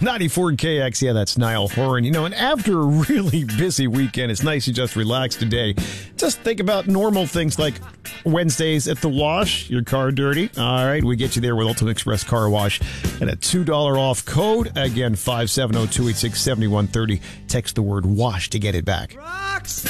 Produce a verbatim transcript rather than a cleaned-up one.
ninety-four K X, yeah, that's Niall Horan. You know, and after a really busy weekend, it's nice to just relax today. Just think about normal things like Wednesdays at the wash, your car dirty. All right, we get you there with Ultimate Express Car Wash and a two dollars off code. Again, five seven zero, two eight six, seven one three zero. Text the word WASH to get it back. Rocks!